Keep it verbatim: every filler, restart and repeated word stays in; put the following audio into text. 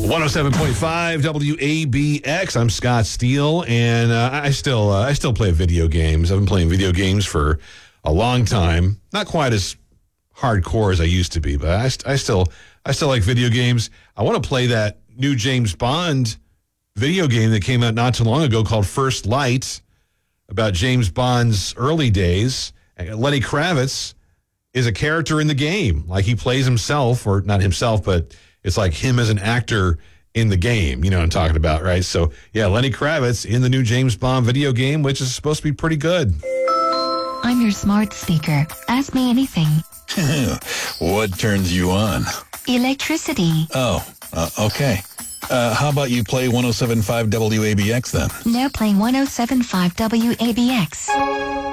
one oh seven point five W A B X. I'm Scott Steele, and uh, I still uh, I still play video games. I've been playing video games for a long time. Not quite as hardcore as I used to be, but I, I still I still like video games. I want to play that new James Bond video game that came out not too long ago called First Light, about James Bond's early days. And Lenny Kravitz is a character in the game, like he plays himself, or not himself, but it's like him as an actor in the game. You know what I'm talking about, right? So, yeah, Lenny Kravitz in the new James Bond video game, which is supposed to be pretty good. I'm your smart speaker. Ask me anything. What turns you on? Electricity. Oh, uh, okay. Uh, how about you play one oh seven point five W A B X then? No, playing one oh seven point five W A B X.